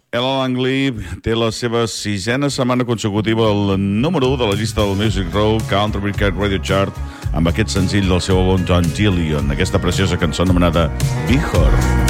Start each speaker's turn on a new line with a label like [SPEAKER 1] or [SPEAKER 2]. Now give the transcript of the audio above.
[SPEAKER 1] Ella Langley té la seva 6ena setmana consecutiva al número 1 de la llista del Music Row Country Weekend Radio Chart amb aquest senzill del seu album John Gillian, aquesta preciosa cançó anomenada Be Her.